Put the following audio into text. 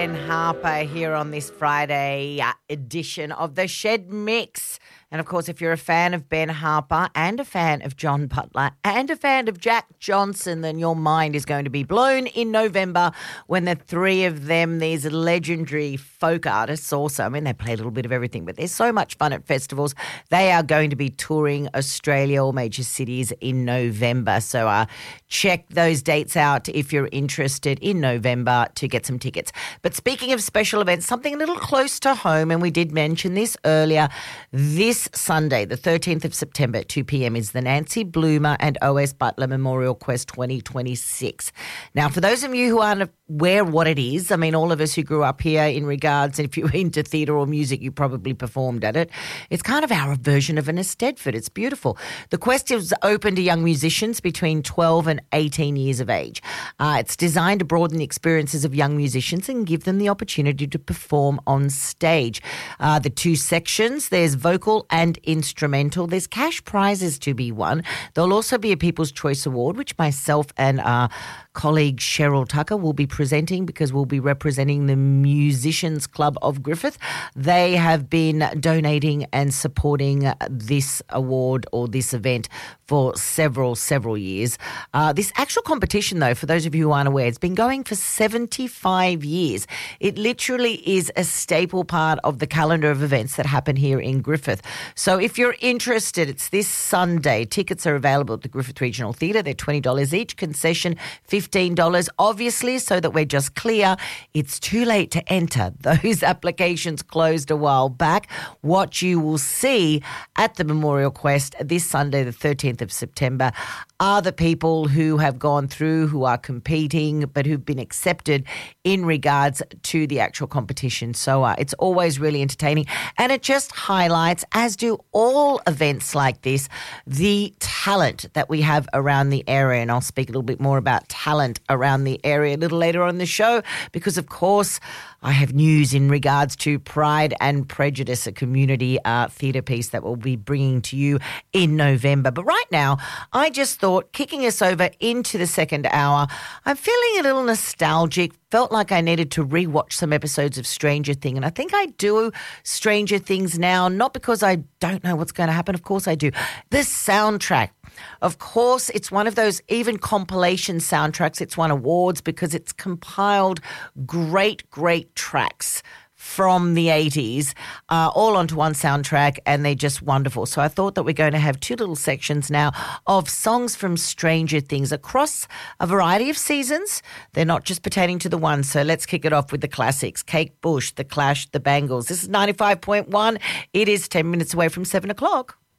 Ben Harper here on this Friday edition of the Shed Mix. And, of course, if you're a fan of Ben Harper and a fan of John Butler and a fan of Jack Johnson, then your mind is going to be blown in November when the three of them, these legendary folk artists also, I mean, they play a little bit of everything, but there's so much fun at festivals. They are going to be touring Australia, all major cities in November. So check those dates out if you're interested in November to get some tickets. But speaking of special events, something a little close to home, and we did mention this earlier, this Sunday, the 13th of September at 2 p.m. is the Nancy Bloomer and O.S. Butler Memorial Quest 2026. Now, for those of you who aren't aware what it is, I mean, all of us who grew up here in regards, and if you're into theatre or music, you probably performed at it. It's kind of our version of an Eisteddfod. It's beautiful. The Quest is open to young musicians between 12 and 18 years of age. It's designed to broaden the experiences of young musicians and give them the opportunity to perform on stage. The two sections, there's vocal and instrumental. There's cash prizes to be won. There'll also be a People's Choice Award, which myself and our colleague Cheryl Tucker will be presenting because we'll be representing the Musicians Club of Griffith. They have been donating and supporting this award or this event for several years. This actual competition, though, for those of you who aren't aware, it's been going for 75 years. It literally is a staple part of the calendar of events that happen here in Griffith. So if you're interested, it's this Sunday. Tickets are available at the Griffith Regional Theatre. They're $20 each, concession $15. Obviously, so that we're just clear, it's too late to enter. Those applications closed a while back. What you will see at the Memorial Quest this Sunday, the 13th of September, are the people who have gone through, who are competing, but who've been accepted in regards to the actual competition. So it's always really entertaining, and it just highlights, as do all events like this, the talent that we have around the area. And I'll speak a little bit more about talent around the area a little later on in the show because, of course, I have news in regards to Pride and Prejudice, a community theatre piece that we'll be bringing to you in November. But right now, I just thought, kicking us over into the second hour, I'm feeling a little nostalgic. Felt like I needed to rewatch some episodes of Stranger Things. And I think I do Stranger Things now, not because I don't know what's going to happen. Of course I do. The soundtrack. Of course, it's one of those even compilation soundtracks. It's won awards because it's compiled great tracks from the 80s all onto one soundtrack, and they're just wonderful. So I thought that we're going to have two little sections now of songs from Stranger Things across a variety of seasons. They're not just pertaining to the one. So let's kick it off with the classics. Kate Bush, The Clash, The Bangles. This is 95.1. It is 10 minutes away from 7 o'clock.